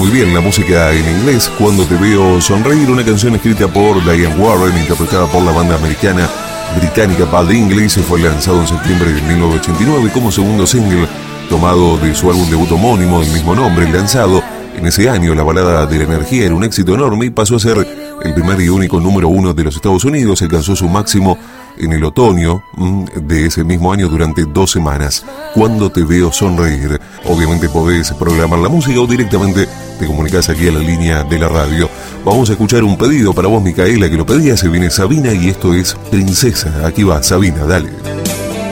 muy bien la música en inglés. Cuando te veo sonreír, una canción escrita por Diane Warren, interpretada por la banda americana británica Bad English, fue lanzado en septiembre de 1989 como segundo single tomado de su álbum debut homónimo del mismo nombre, lanzado en ese año. La balada de la energía era un éxito enorme y pasó a ser el primer y único número 1 de los Estados Unidos. Alcanzó su máximo en el otoño de ese mismo año durante 2 semanas. Cuando te veo sonreír. Obviamente podés programar la música o directamente te comunicas aquí a la línea de la radio. Vamos a escuchar un pedido para vos, Micaela, que lo pedías. Se viene Sabina y esto es Princesa. Aquí va, Sabina, dale.